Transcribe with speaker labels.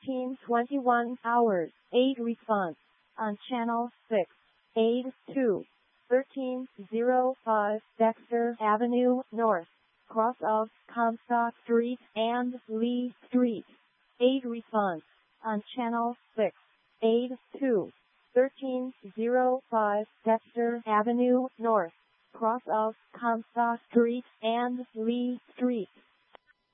Speaker 1: 13:21 hours. 8 response on channel 6. 8:2. 13:05 Dexter Avenue North, cross of Comstock Street and Lee Street. 8 response on channel 6. 8:2. 13:05 Dexter Avenue North, cross of Comstock Street and Lee Street.